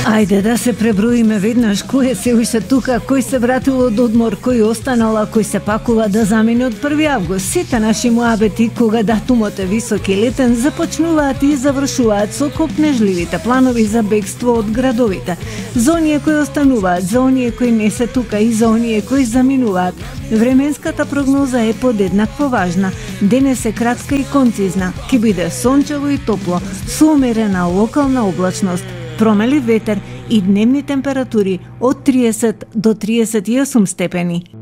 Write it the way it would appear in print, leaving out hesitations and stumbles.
Ајде да се преброиме веднаш кој е се уште тука, кој се вратил од одмор, кој останала, кој се пакува да замине од 1 август. Сите наши муабети, кога датумот е висок и летен, започнуваат и завршуваат со копнежливите планови за бегство од градовите. За оние кои остануваат, за оние кои не се тука и за оние кои заминуваат. Временската прогноза е подеднакво важна. Денес е кратка и концизна. Ќе биде сончево и топло, со умерена локална облачност, промелив ветер и дневни температури од 30 до 38 степени.